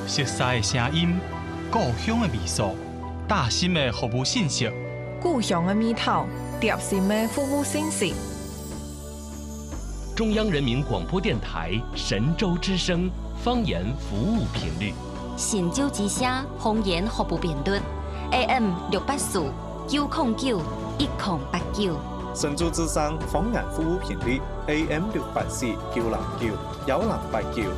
熟悉的声音，故乡的味素，大心的服务信息， 故乡的味道，贴心的服务信息。 中央人民广播电台神州之声方言服务频率， 神州之声方言服务频率 AM 684 909 1089。 神州之声方言服务频率 AM 684 909 1089。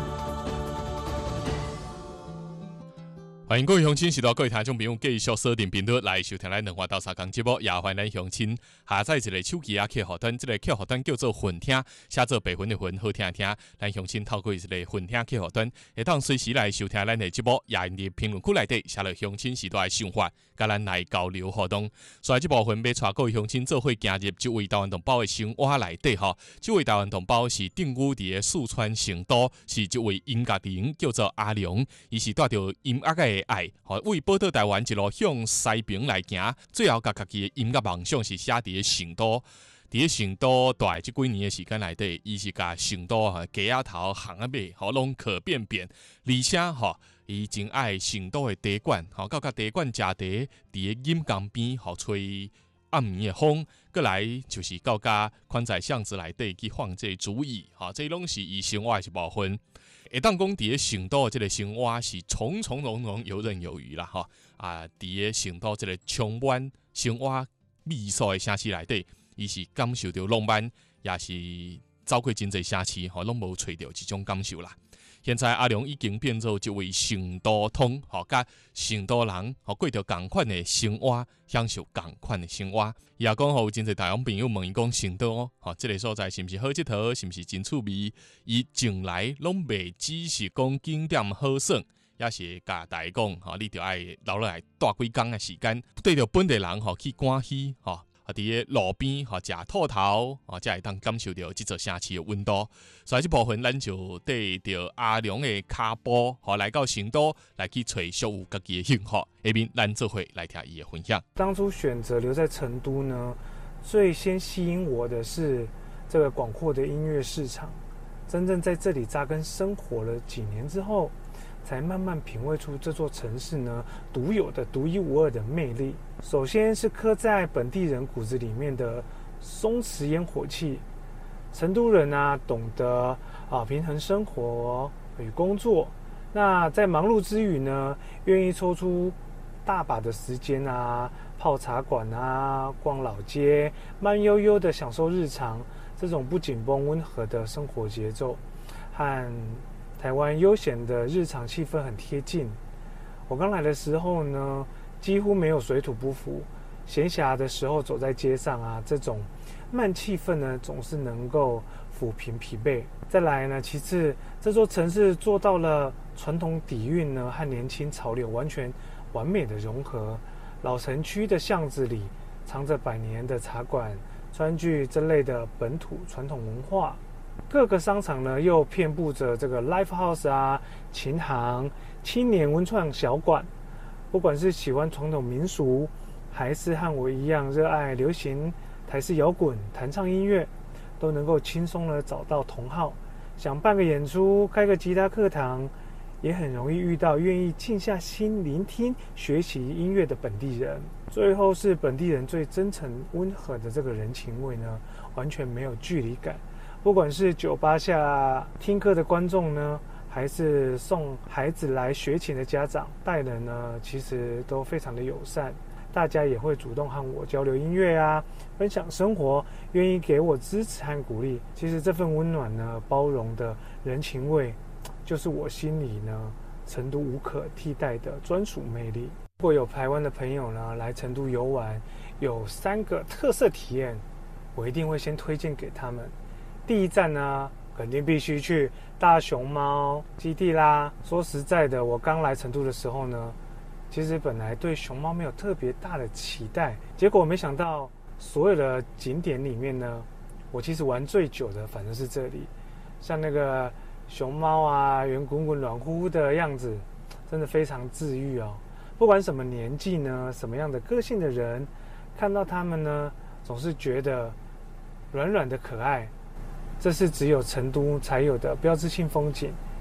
欢迎各位乡亲，是到各位听众朋友继续锁定频率来收听咱两话到三更节目，也欢迎咱乡亲下载一个手机客户端，这个客户端叫做混听，写做白云的云，好听听。咱乡亲透过一个混听客户端，会当随时来收听咱的节目，也因伫评论区内底写落乡亲时代的想法，甲咱来交流互动。所以这部分要带各位乡亲做伙行入这位台湾同胞的生活内底吼。这位台湾同胞是定居伫四川成都，是一位音乐人，叫做阿良，伊是带着音乐的爱，为报道台湾一路向西边来行，最后甲家己的音乐梦想是写伫成都。伫成都大即几年的时间内底，伊是甲成都街仔头巷仔尾，拢可便便，而且伊真爱成都的茶馆，到茶馆食茶，伫饮江边，吹暗暝的风，过来就是到甲宽窄巷子内底去放这竹椅，这拢是伊生活的一部分。会当讲伫成都的这个生活是从从容容、游刃有余啦，伫成都这个充满生活味素的城市内底，伊是感受到浪漫，也是走过真侪城市，拢无找到这种感受啦。现在阿良已经变做一位成都通，甲成都人过着同款的生活，享受同款的生活。伊也讲有真侪台湾朋友问伊讲成都，这个所在是毋是好佚佗，是毋是真趣味？伊从来拢袂只是讲景点好耍，也是甲大家讲，你着爱留落来大几工的时间，对着本地人去欢喜，伫路边食兔头，才会当感受到这座城市的温度。所以这部分咱就缀着阿良的脚步，来到成都来去找属于家己的幸福。下面咱做伙来听伊的分享。 当初选择留在成都呢，最先吸引我的是这个广阔的音乐市场。真正在这里扎根生活了几年之后，才慢慢品味出这座城市呢独有的独一无二的魅力。首先是刻在本地人骨子里面的松弛烟火气。成都人懂得平衡生活与工作，那在忙碌之余呢，愿意抽出大把的时间泡茶馆逛老街，慢悠悠的享受日常，这种不紧绷温和的生活节奏和台湾悠闲的日常气氛很贴近。我刚来的时候呢，几乎没有水土不服，闲暇的时候走在街上这种慢气氛呢，总是能够抚平疲惫。再来呢，其次这座城市做到了传统底蕴呢和年轻潮流完美的融合。老城区的巷子里藏着百年的茶馆、川剧这类的本土传统文化。各个商场呢又遍布着这个 live house琴行、青年文创小馆。不管是喜欢传统民俗，还是和我一样热爱流行台式摇滚、弹唱音乐，都能够轻松的找到同好。想办个演出、开个吉他课堂，也很容易遇到愿意静下心聆听、学习音乐的本地人。最后是本地人最真诚温和的这个人情味呢，完全没有距离感。不管是酒吧下听课的观众呢，还是送孩子来学琴的家长，待人呢其实都非常的友善。大家也会主动和我交流音乐分享生活，愿意给我支持和鼓励。其实这份温暖呢，包容的人情味，就是我心里呢成都无可替代的专属魅力。如果有台湾的朋友呢来成都游玩，有3个特色体验，我一定会先推荐给他们。第一站呢，肯定必须去大熊猫基地啦。说实在的，我刚来成都的时候呢，其实本来对熊猫没有特别大的期待，结果没想到所有的景点里面呢，我其实玩最久的反正是这里。像那个熊猫圆滚滚、软乎乎的样子，真的非常治愈哦。不管什么年纪呢，什么样的个性的人，看到他们呢，总是觉得软软的可爱。这是只有成都才有的标志性风景。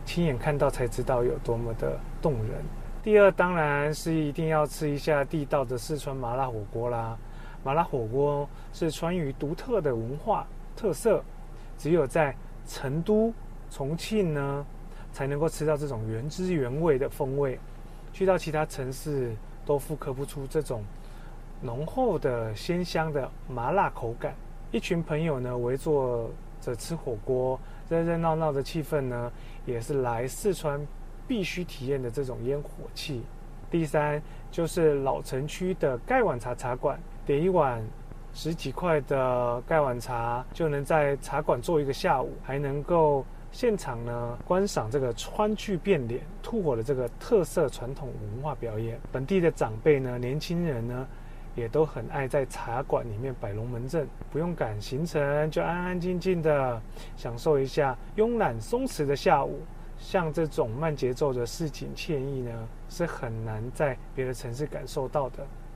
亲眼看到才知道有多么的动人。第二当然是一定要吃一下地道的四川麻辣火锅啦。麻辣火锅是川渝独特的文化特色，只有在成都、重庆呢才能够吃到这种原汁原味的风味，去到其他城市都复刻不出这种浓厚的鲜香的麻辣口感。一群朋友呢围坐着吃火锅，热热闹闹的气氛呢，也是来四川必须体验的这种烟火气。第三就是老城区的盖碗茶茶馆，点一碗10几块的盖碗茶，就能在茶馆坐一个下午，还能够现场呢观赏这个川剧变脸吐火的这个特色传统文化表演。本地的长辈呢、年轻人呢，也都很爱在茶馆里面摆龙门阵，不用赶行程，就安安静静的享受一下慵懒松弛的下午。像这种慢节奏的市井惬意呢，是很难在别的城市感受到的。